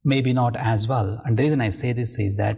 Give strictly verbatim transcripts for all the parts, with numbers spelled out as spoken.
maybe not as well. And the reason I say this is that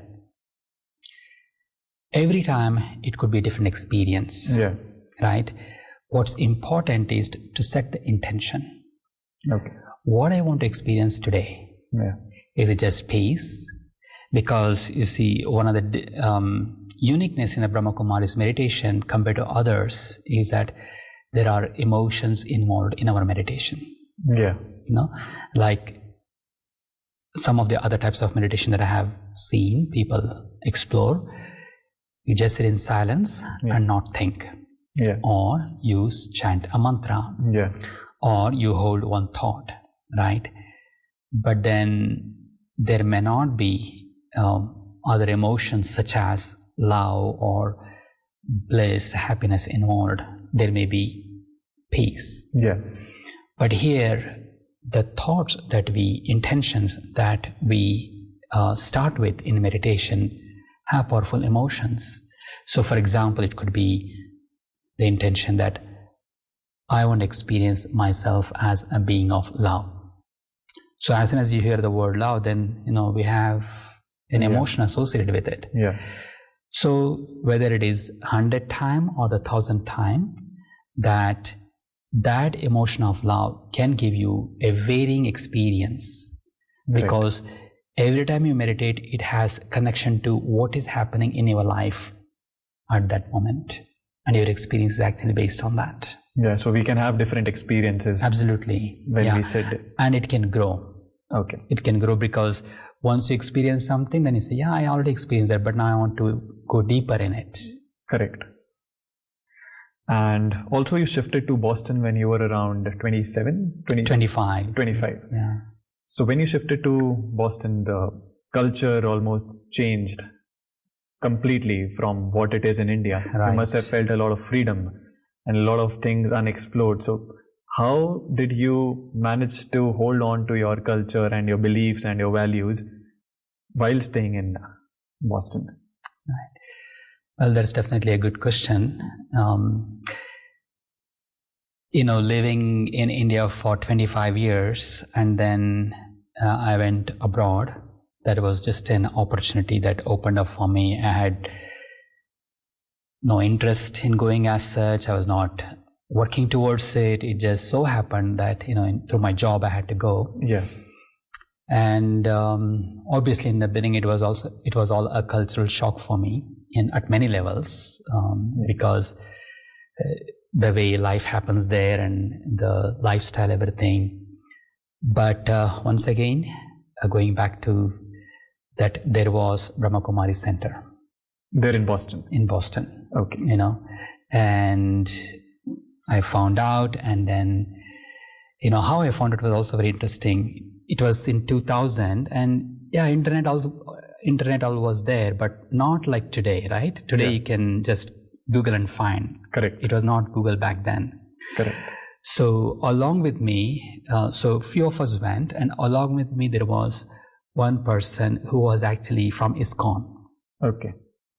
every time it could be a different experience, yeah. right? What's important is to set the intention. Okay. What I want to experience today, yeah. is it just peace? Because you see, one of the um, uniqueness in the Brahma Kumari's meditation compared to others is that there are emotions involved in our meditation. Yeah. You know, like some of the other types of meditation that I have seen people explore, you just sit in silence yeah. and not think. Yeah. Or you chant a mantra. Yeah. Or you hold one thought, right? But then there may not be um, other emotions such as love or bliss, happiness involved. There may be peace. Yeah. But here, the thoughts that we, intentions that we uh, start with in meditation have powerful emotions. So for example, it could be the intention that I want to experience myself as a being of love. So as soon as you hear the word love, then, you know, we have an yeah. emotion associated with it. Yeah. So whether it is hundred time or the thousand time, that that emotion of love can give you a varying experience. Right. Because every time you meditate, it has connection to what is happening in your life at that moment. And your experience is actually based on that. Yeah, so we can have different experiences. Absolutely. When yeah. we sit. And it can grow. Okay. It can grow because once you experience something, then you say, yeah, I already experienced that, but now I want to go deeper in it. Correct. And also you shifted to Boston when you were around twenty-seven? twenty, twenty-five. twenty-five. Yeah. So when you shifted to Boston, the culture almost changed completely from what it is in India. Right. You must have felt a lot of freedom and a lot of things unexplored. So how did you manage to hold on to your culture and your beliefs and your values while staying in Boston? Right. Well, that's definitely a good question. Um, you know, living in India for twenty-five years and then uh, I went abroad. That was just an opportunity that opened up for me. I had no interest in going as such. I was not working towards it. It just so happened that, you know, in, through my job, I had to go. Yeah. And um, obviously in the beginning, it was also, it was all a cultural shock for me in, at many levels, um, yeah. because uh, the way life happens there and the lifestyle, everything. But uh, once again, uh, going back to that, there was Brahma Kumari Center. There in Boston? In Boston. Okay. You know, and I found out, and then, you know, how I found it was also very interesting. It was in two thousand, and yeah, internet also, internet all was there, but not like today, right? Today yeah. you can just Google and find. Correct. It was not Google back then. Correct. So along with me, uh, so few of us went, and along with me there was one person who was actually from ISKCON. Okay.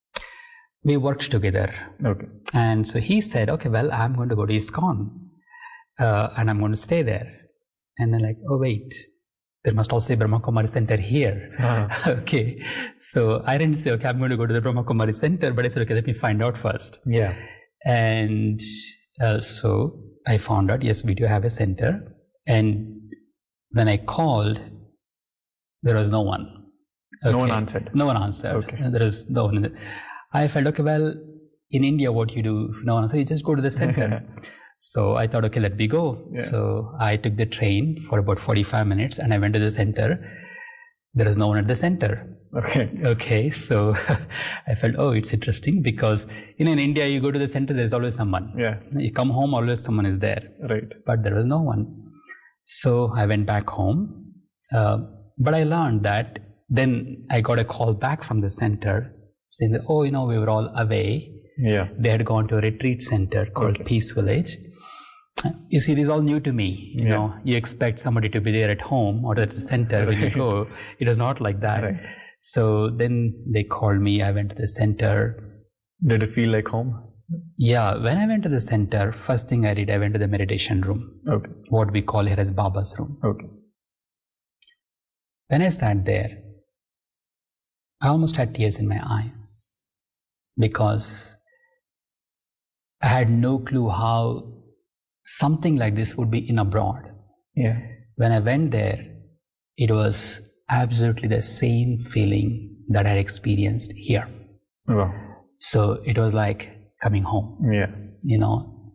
We worked together. Okay. And so he said, okay, well, I'm going to go to ISKCON uh, and I'm going to stay there. And then like, oh, wait, there must also be Brahma Kumari Center here. Uh-huh. Okay. So I didn't say, okay, I'm going to go to the Brahma Kumari Center, but I said, okay, let me find out first. Yeah. And uh, so I found out, yes, we do have a center. And when I called, there was no one. Okay. No one answered. No one answered. Okay. There is no one. In the, I felt, okay, well, in India, what you do, if no one answers, you just go to the center. So I thought, okay, let me go. Yeah. So I took the train for about forty-five minutes and I went to the center. There was no one at the center. Okay. Okay. So I felt, oh, it's interesting because, you know, in India, you go to the center, there is always someone. Yeah. You come home, always someone is there. Right. But there was no one. So I went back home. Uh, but I learned that then I got a call back from the center saying that, oh, you know, we were all away. Yeah. They had gone to a retreat center called Okay. Peace Village. You see, it is all new to me. You Yeah. know, you expect somebody to be there at home or at the center when you go. It is not like that. Right. So then they called me. I went to the center. Did it feel like home? Yeah. When I went to the center, first thing I did, I went to the meditation room. Okay. What we call here as Baba's room. Okay. When I sat there, I almost had tears in my eyes because I had no clue how something like this would be in abroad. Yeah. When I went there, it was absolutely the same feeling that I had experienced here. Wow. So it was like coming home. Yeah. You know,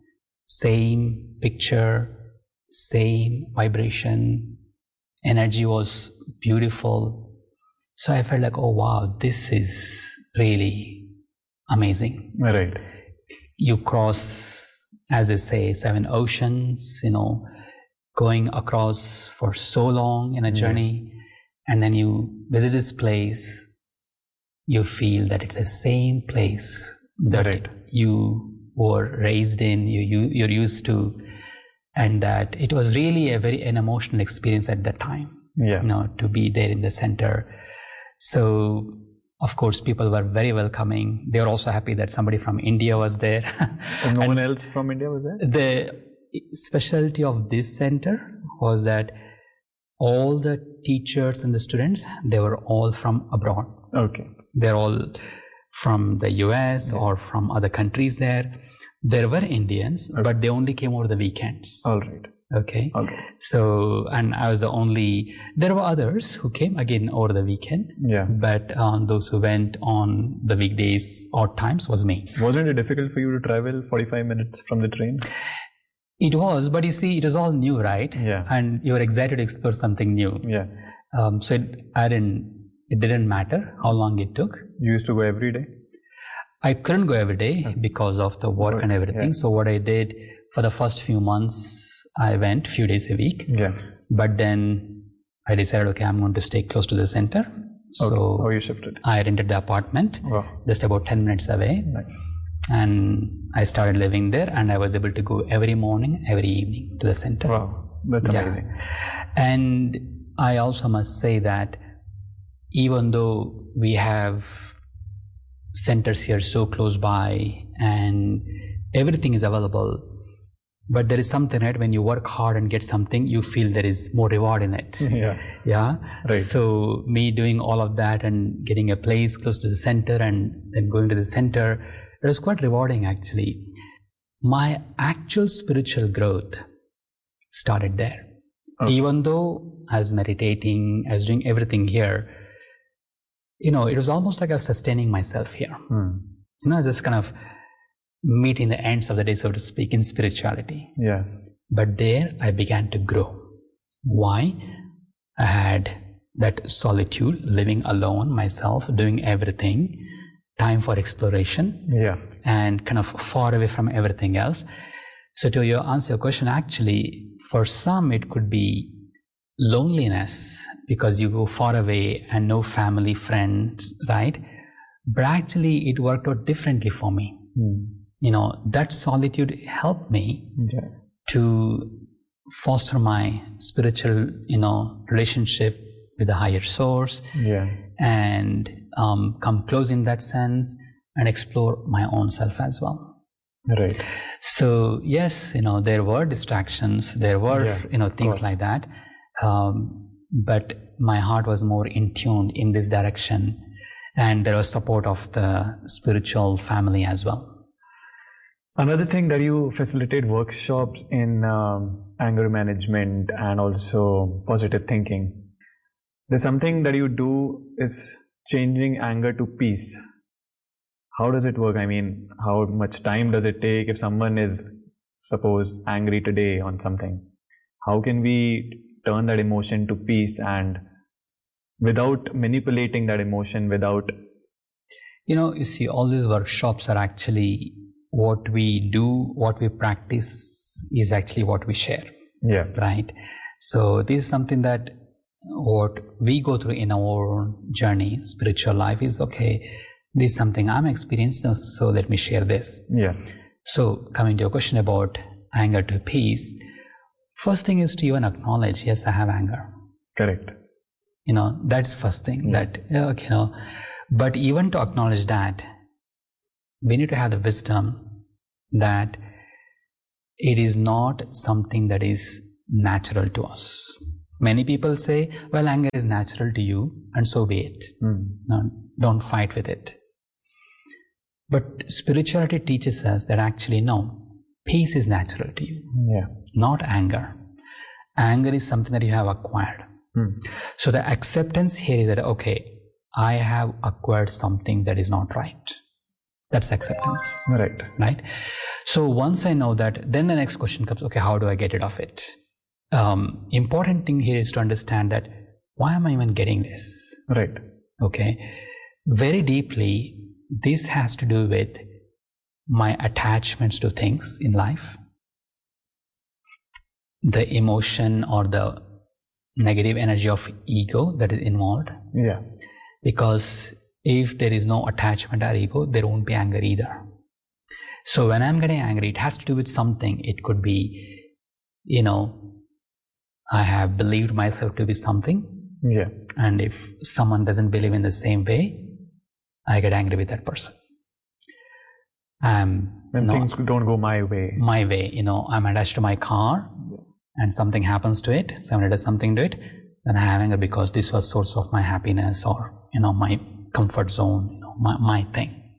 same picture, same vibration, energy was beautiful. So I felt like, oh wow, this is really amazing. Right. You cross, as they say, seven oceans, you know, going across for so long in a journey, yeah. And then you visit this place, you feel that it's the same place that right. you were raised in, you, you, you're used to, and that it was really a very an emotional experience at that time, yeah. you know, to be there in the center. So, of course, people were very welcoming. They were also happy that somebody from India was there. And no one else from India was there? The specialty of this center was that all the teachers and the students, they were all from abroad. Okay. They're all from the U S yeah. or from other countries there. There were Indians, okay. but they only came over the weekends. All right. Okay. Okay. So, and I was the only, there were others who came again over the weekend. Yeah. But um, those who went on the weekdays, odd times, was me. Wasn't it difficult for you to travel forty-five minutes from the train? It was, but you see, it was all new, right? Yeah. And you were excited to explore something new. Yeah. Um, so it, I didn't, it didn't matter how long it took. You used to go every day? I couldn't go every day because of the work oh, and everything. Yeah. So what I did for the first few months, I went few days a week. Yeah. But then I decided, okay, I'm going to stay close to the center. So okay. Oh, you shifted. I rented the apartment wow. just about ten minutes away. Nice. And I started living there, and I was able to go every morning, every evening to the center. Wow, that's amazing. Yeah. And I also must say that even though we have centers here so close by and everything is available, but there is something, right? When you work hard and get something, you feel there is more reward in it. Yeah. Yeah. Right. So me doing all of that and getting a place close to the center and then going to the center, it was quite rewarding actually. My actual spiritual growth started there. Okay. Even though I was meditating, I was doing everything here, you know, it was almost like I was sustaining myself here. Hmm. You know, just kind of meeting the ends of the day, so to speak, in spirituality. Yeah. But there I began to grow. Why? I had that solitude, living alone, myself, doing everything, time for exploration, yeah, and kind of far away from everything else. So to your answer your question, actually, for some it could be loneliness because you go far away and no family, friends, right? But actually it worked out differently for me. Hmm. You know, that solitude helped me yeah. to foster my spiritual, you know, relationship with the higher source, yeah, and um, come close in that sense and explore my own self as well. Right. So yes, you know, there were distractions, there were, yeah, you know, things like that. Um, but my heart was more in tune in this direction, and there was support of the spiritual family as well. Another thing that you facilitate workshops in um, anger management and also positive thinking. There's something that you do is changing anger to peace. How does it work? I mean, how much time does it take if someone is, suppose, angry today on something? How can we turn that emotion to peace and without manipulating that emotion, without... You know, you see, all these workshops are actually what we do, what we practice is actually what we share. Yeah. Right? So this is something that what we go through in our journey, spiritual life is, okay, this is something I'm experiencing, so let me share this. Yeah. So coming to your question about anger to peace, first thing is to even acknowledge, yes, I have anger. Correct. You know, that's first thing yeah. that, okay, you know, but even to acknowledge that, we need to have the wisdom that it is not something that is natural to us. Many people say, well, anger is natural to you, and so be it. Mm. No, don't fight with it. But spirituality teaches us that actually, no, peace is natural to you, Yeah. not anger. Anger is something that you have acquired. Mm. So the acceptance here is that, okay, I have acquired something that is not right. That's acceptance. Right. Right? So once I know that, then the next question comes, okay, how do I get rid of it? Um, important thing here is to understand that, why am I even getting this? Right. Okay. Very deeply, this has to do with my attachments to things in life, the emotion or the negative energy of ego that is involved. Yeah. Because if there is no attachment or ego, there won't be anger either. So when I'm getting angry, it has to do with something. It could be, you know, I have believed myself to be something. Yeah. And if someone doesn't believe in the same way, I get angry with that person. Um, When no, things don't go my way. my way, you know, I'm attached to my car and something happens to it, someone does something to it, then I have anger because this was source of my happiness or, you know, my comfort zone, you know, my, my thing.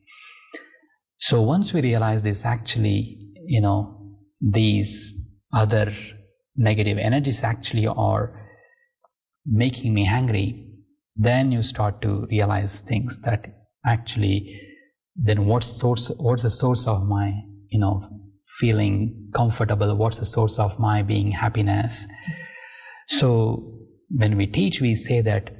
So once we realize this, actually, you know, these other negative energies actually are making me angry, then you start to realize things that actually, then what's source, what's the source of my, you know, feeling comfortable? What's the source of my being happiness? So when we teach, we say that,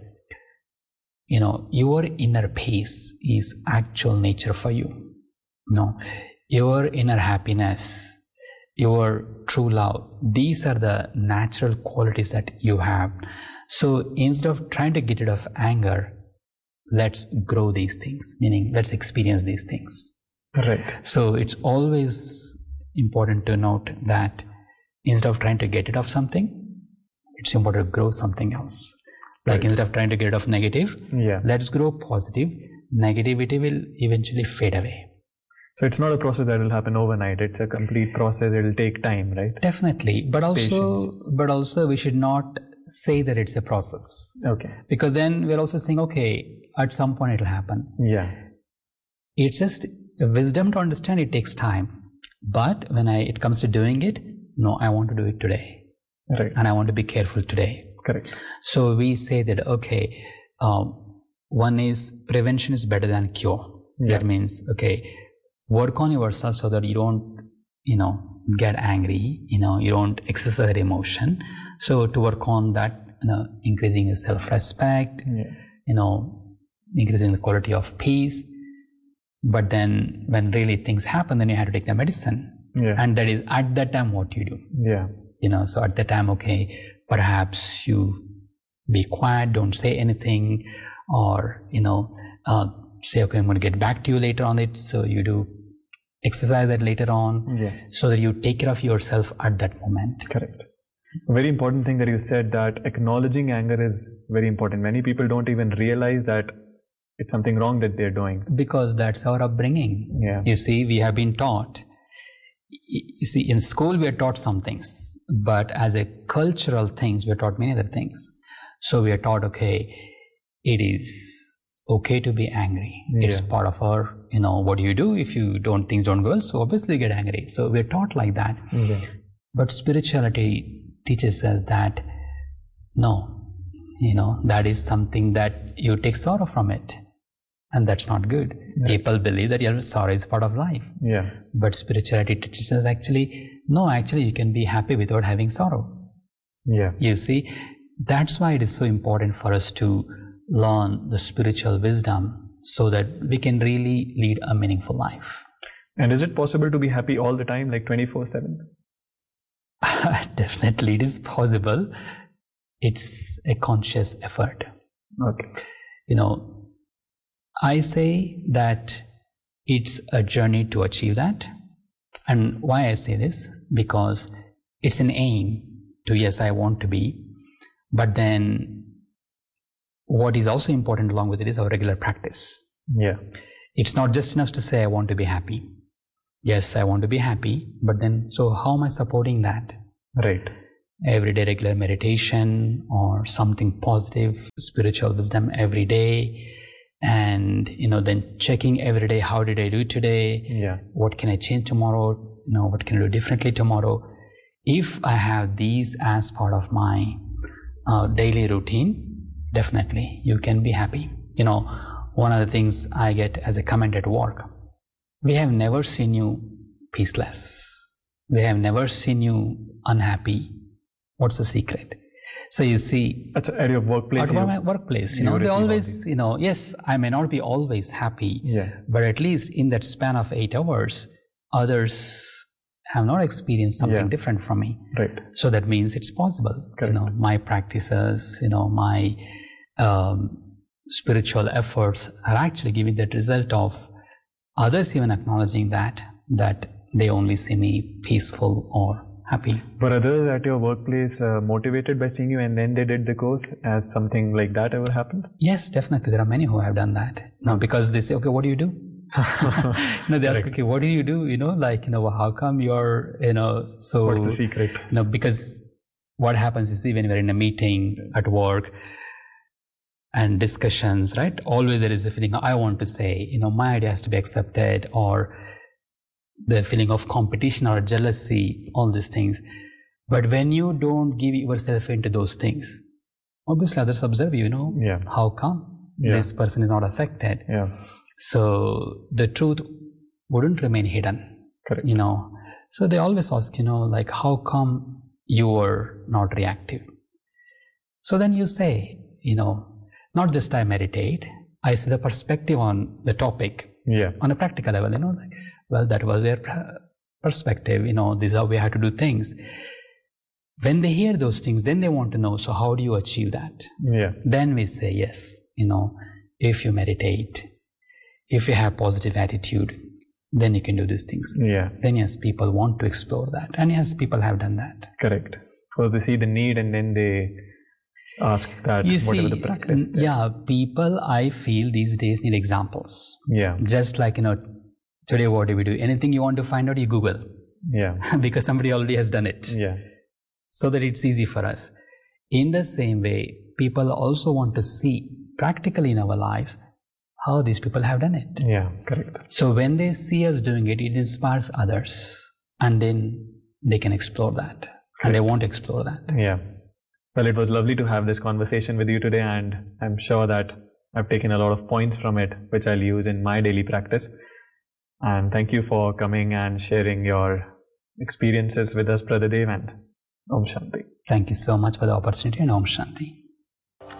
you know, your inner peace is actual nature for you. You know, your inner happiness, your true love, these are the natural qualities that you have. So instead of trying to get rid of anger, let's grow these things, meaning let's experience these things. Right. So it's always important to note that instead of trying to get rid of something, it's important to grow something else. Like Right. instead of trying to get rid of negative, Yeah. let's grow positive. Negativity will eventually fade away. So it's not a process that will happen overnight. It's a complete process. It will take time, right? Definitely. But also, Patience. but also we should not say that it's a process. Okay. Because then we're also saying, okay, at some point it'll happen. Yeah. It's just wisdom to understand it takes time. But when I, it comes to doing it, no, I want to do it today. Right. And I want to be careful today. Correct. So we say that, okay, um, one is prevention is better than cure. Yeah. That means, okay, work on yourself so that you don't, you know, get angry, you know, you don't exercise that emotion. So to work on that, you know, increasing your self-respect, Yeah. you know, increasing the quality of peace. But then when really things happen, then you have to take the medicine. Yeah. And that is at that time what you do. Yeah. You know, so at that time, okay, perhaps you be quiet, don't say anything, or, you know, uh, say, okay, I'm going to get back to you later on it. So you do exercise that later on, Yeah. so that you take care of yourself at that moment. Correct. A very important thing that you said, that acknowledging anger is very important. Many people don't even realize that it's something wrong that they're doing. Because that's our upbringing. Yeah. You see, we have been taught. You see, in school we are taught some things, but as a cultural things, we are taught many other things. So we are taught, okay, it is okay to be angry. Yeah. It's part of our, you know, what do you do if you don't, things don't go well? So obviously you get angry. So we're taught like that. Yeah. But spirituality teaches us that, no, you know, that is something that you take sorrow from it. And that's not good. Yeah. People believe that your sorrow is part of life. Yeah. But spirituality teaches us actually, no, actually you can be happy without having sorrow. Yeah. You see, that's why it is so important for us to learn the spiritual wisdom so that we can really lead a meaningful life. And is it possible to be happy all the time, like twenty-four seven? Definitely it is possible. It's a conscious effort. Okay. You know, I say that it's a journey to achieve that. And why I say this? Because it's an aim to, yes, I want to be. But then what is also important along with it is our regular practice. Yeah. It's not just enough to say I want to be happy. Yes, I want to be happy. But then, so how am I supporting that? Right. everyday regular meditation or something positive, spiritual wisdom every day. And, you know, then checking every day, how did I do today? Yeah. What can I change tomorrow? You know, what can I do differently tomorrow? If I have these as part of my uh, daily routine, definitely you can be happy. You know, one of the things I get as a comment at work, we have never seen you peaceless. We have never seen you unhappy. What's the secret? So you see, at your workplace, at my workplace, you know, they always, you know, yes, I may not be always happy, yeah, but at least in that span of eight hours, others have not experienced something yeah. different from me. Right. So that means it's possible. Correct. You know, my practices, you know, my um, spiritual efforts are actually giving that result of others even acknowledging that, that they only see me peaceful or happy. Were others at your workplace uh, motivated by seeing you and then they did the course? Has something like that ever happened? Yes, definitely. There are many who have done that. You know, because they say, okay, what do you do? you know, they ask, okay, what do you do? You know, like, you know, how come you're, you know, so. What's the secret? You know, because what happens, you see, when we're in a meeting at work and discussions, right? Always there is a feeling, I want to say, you know, my idea has to be accepted, or the feeling of competition or jealousy, all these things. But when you don't give yourself into those things, obviously others observe you, you know, yeah. how come yeah. this person is not affected? Yeah. So the truth wouldn't remain hidden, Correct. you know. So they always ask, you know, like, how come you are not reactive? So then you say, you know, not just I meditate, I see the perspective on the topic yeah. on a practical level, you know, like, well, that was their perspective, you know, this is how we have to do things. When they hear those things, then they want to know, so how do you achieve that? Yeah. Then we say, yes, you know, if you meditate, if you have positive attitude, then you can do these things. Yeah. Then yes, people want to explore that. And yes, people have done that. Correct. So they see the need and then they ask that you whatever see, the practice. Yeah, people, I feel these days need examples. Yeah. Just like, you know, today what do we do? Anything you want to find out, you Google. Yeah. Because somebody already has done it. Yeah. So that it's easy for us. In the same way, people also want to see practically in our lives how these people have done it. Yeah, correct. So when they see us doing it, it inspires others. And then they can explore that. Correct. And they want to explore that. Yeah. Well, it was lovely to have this conversation with you today, and I'm sure that I've taken a lot of points from it, which I'll use in my daily practice. And thank you for coming and sharing your experiences with us, Brother Dev, and Om Shanti. Thank you so much for the opportunity, and Om Shanti.